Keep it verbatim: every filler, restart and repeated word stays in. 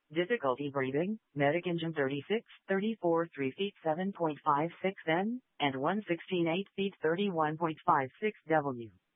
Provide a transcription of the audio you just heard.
Difficulty breathing, Medic engine thirty-six, thirty-four three feet seven point five six N, and one sixteen eight feet thirty-one point five six W.